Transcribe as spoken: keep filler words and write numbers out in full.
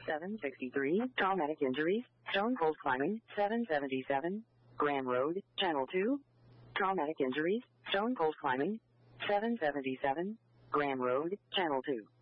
seven sixty-three, traumatic injuries, Stone Cold Climbing, seven seventy-seven, Graham Road, Channel two, traumatic injuries, Stone Cold Climbing, seven seventy-seven, Graham Road, Channel two.